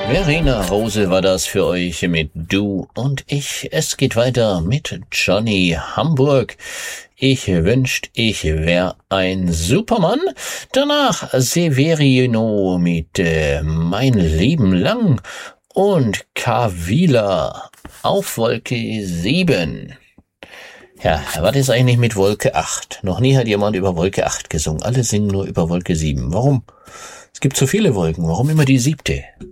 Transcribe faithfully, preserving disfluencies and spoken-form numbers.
Verena Rose war das für euch mit Du und Ich. Es geht weiter mit Johnny Hamburg. Ich wünscht, ich wär ein Supermann. Danach Severino mit äh, Mein Leben lang und Kavila auf Wolke sieben. Ja, was ist eigentlich mit Wolke acht? Noch nie hat jemand über Wolke acht gesungen. Alle singen nur über Wolke sieben. Warum? Es gibt so viele Wolken. Warum immer die siebte?